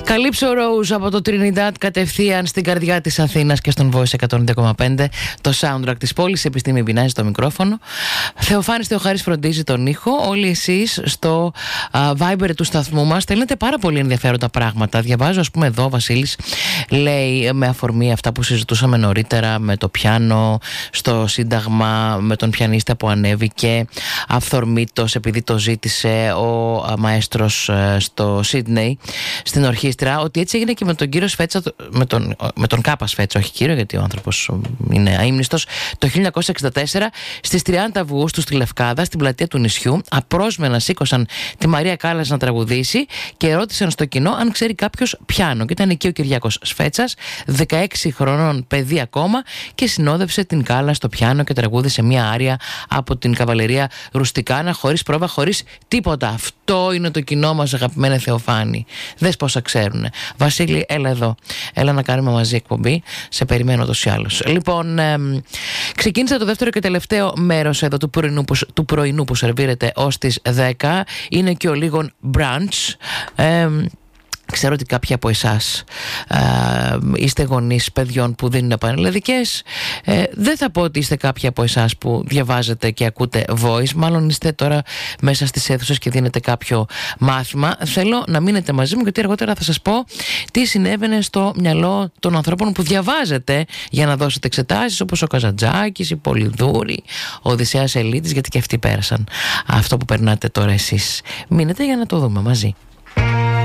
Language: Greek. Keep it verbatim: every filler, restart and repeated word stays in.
Καλύψω Rose από το Trinidad κατευθείαν στην καρδιά της Αθήνας και στον Voice εκατόν δύο κόμμα πέντε, το soundtrack της πόλης. Επιστήμη πεινάζει στο μικρόφωνο. Θεοφάνης Θεοχάρης φροντίζει τον ήχο. Όλοι εσείς στο uh, Viber του σταθμού μας στέλνετε πάρα πολύ ενδιαφέροντα πράγματα. Διαβάζω, ας πούμε, εδώ ο Βασίλης λέει, με αφορμή αυτά που συζητούσαμε νωρίτερα με το πιάνο στο Σύνταγμα, με τον πιανίστα που ανέβηκε αυθορμήτως επειδή το ζήτησε ο uh, μαέστρος uh, στο Σίδνεϊ, στην ορχήστρα, ότι έτσι έγινε και με τον κύριο Σφέτσα, με τον, με τον Κάπα Σφέτσα, όχι κύριο, γιατί ο άνθρωπος είναι αείμνηστος, το χίλια εννιακόσια εξήντα τέσσερα στις τριάντα Αυγούστου στη Λευκάδα, στην πλατεία του νησιού. Απρόσμενα σήκωσαν τη Μαρία Κάλλας να τραγουδήσει και ρώτησαν στο κοινό αν ξέρει κάποιος πιάνο. Και ήταν εκεί ο Κυριάκος Σφέτσας, δεκαέξι χρονών παιδί ακόμα, και συνόδευσε την Κάλλα στο πιάνο και τραγούδισε μια άρια από την Καβαλερία Ρουστικάνα, χωρίς πρόβα, χωρίς τίποτα. Αυτό είναι το κοινό μας, αγαπημένε Θεοφάνη. Δες πόσα ξέρουνε. Βασίλη, έλα εδώ. Έλα να κάνουμε μαζί εκπομπή. Σε περιμένω τους ή άλλους. Λοιπόν, ε, ξεκίνησα το δεύτερο και τελευταίο μέρος εδώ του πρωινού που, του πρωινού που σερβίρεται ως τις δέκα. Είναι και ο λίγον brunch. Ε, Ξέρω ότι κάποιοι από εσάς ε, είστε γονείς παιδιών που δίνουν πανελλαδικές. Ε, δεν θα πω ότι είστε κάποιοι από εσάς που διαβάζετε και ακούτε voice. Μάλλον είστε τώρα μέσα στις αίθουσες και δίνετε κάποιο μάθημα. Θέλω να μείνετε μαζί μου, γιατί αργότερα θα σας πω τι συνέβαινε στο μυαλό των ανθρώπων που διαβάζετε για να δώσετε εξετάσεις, όπως ο Καζαντζάκης, η Πολυδούρη, ο Οδυσσέας Ελίτης, γιατί και αυτοί πέρασαν αυτό που περνάτε τώρα εσείς. Μείνετε για να το δούμε μαζί.